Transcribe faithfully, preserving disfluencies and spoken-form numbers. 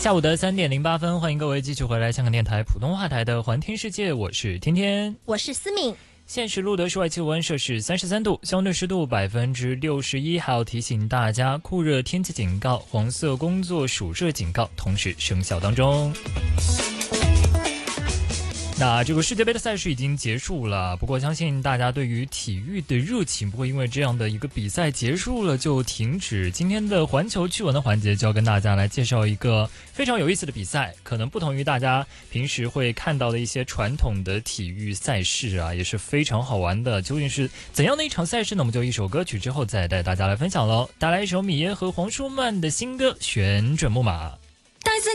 下午的三点零八分，欢迎各位继续回来香港电台普通话台的环听世界，我是天天， 我是思敏。 现时录的室外气温摄氏三十三度，相对湿度百分之六十一。还要提醒大家，酷热天气警告、黄色工作暑热警告同时生效当中。那这个世界杯的赛事已经结束了，不过相信大家对于体育的热情不会因为这样的一个比赛结束了就停止。今天的环球趣闻的环节就要跟大家来介绍一个非常有意思的比赛，可能不同于大家平时会看到的一些传统的体育赛事啊，也是非常好玩的。究竟是怎样的一场赛事呢？我们就一首歌曲之后再带大家来分享喽。带来一首米耶和黄舒曼的新歌《旋转木马》。